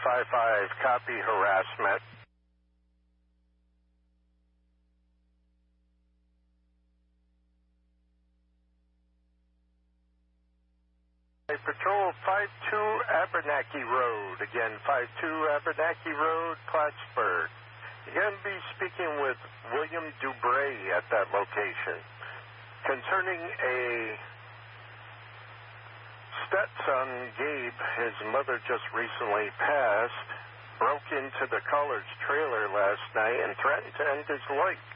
copy harassment. Patrol 52 Abernathy Road. Again, 52 Abernathy Road, Plattsburgh. You're going to be speaking with William Dubray at that location concerning a stepson, Gabe. His mother just recently passed, broke into the caller's trailer last night and threatened to end his life.